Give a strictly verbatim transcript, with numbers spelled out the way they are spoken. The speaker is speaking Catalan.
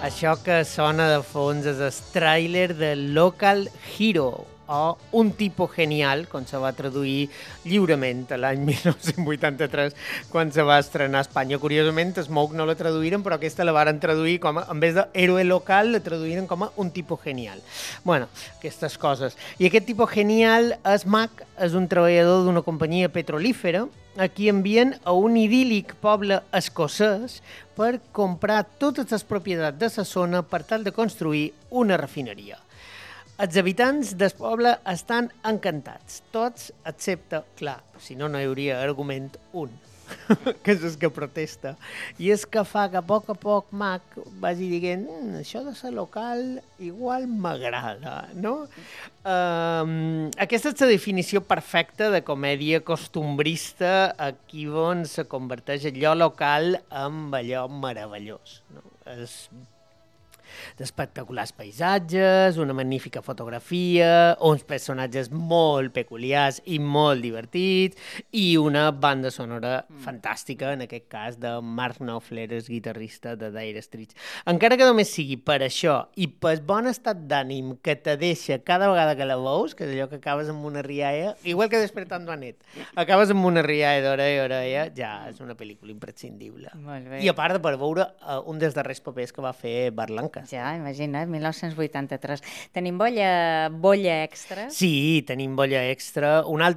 Això que sona de fons és el tràiler de Local Hero, o Un tipo genial, com se va traduir lliurement l'any mil nou-cents vuitanta-tres, quan se va estrenar a Espanya. Curiosament, Smoke no la traduïren, però aquesta la varen traduir com a, en vez de héroe local, la traduïren com a Un tipo genial. Bueno, aquestes coses. I aquest tipo genial, és Mac, és un treballador d'una companyia petrolífera, a qui envien a un idíl·lic poble escocès per comprar totes les propietats de la zona per tal de construir una refineria. Els habitants del poble estan encantats, tots excepte, clar, si no, no hi hauria argument, un, que és el que protesta. I és que fa que a poc a poc Mac vagi dient mmm, això de ser local igual m'agrada, no? Um, aquesta és la definició perfecta de comèdia costumbrista aquí on se converteix allò local en allò meravellós, no? És d'espectaculars paisatges, una magnífica fotografia, uns personatges molt peculiars i molt divertits i una banda sonora mm. fantàstica, en aquest cas de Mark Knopfler, el guitarrista de Dire Straits. Encara que només sigui per això i pel bon estat d'ànim que te deixa cada vegada que la veus, que és allò que acabes amb una rialla, igual que Despertando a Net, acabes amb una rialla d'orella a orella, ja és una pel·lícula imprescindible. Molt bé. I a part de per veure uh, un dels darrers papers que va fer Berlanca. Ja, imagina't, mil nou-cents vuitanta-tres. Tenim bolla, bolla extra? Sí, tenim bolla extra. Un altre